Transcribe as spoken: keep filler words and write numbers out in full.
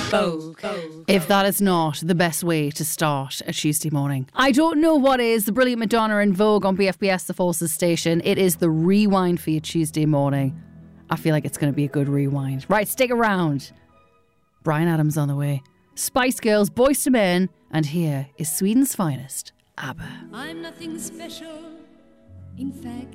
Vogue. If that is not the best way to start a Tuesday morning, I don't know what is. The brilliant Madonna in Vogue on B F B S, the Forces station. It is the rewind for your Tuesday morning. I feel like it's going to be a good rewind. Right, stick around. Bryan Adams on the way. Spice Girls, Boyz two Men, and here is Sweden's finest, ABBA. I'm nothing special. In fact,